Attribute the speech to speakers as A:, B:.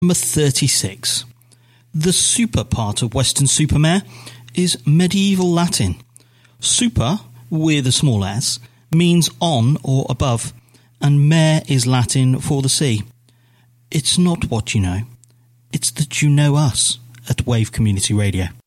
A: Number 36. The super part of Weston-super-Mare is medieval Latin. Super, with a small s, means on or above, and mare is Latin for the sea. It's not what you know, it's that you know us at Wave Community Radio.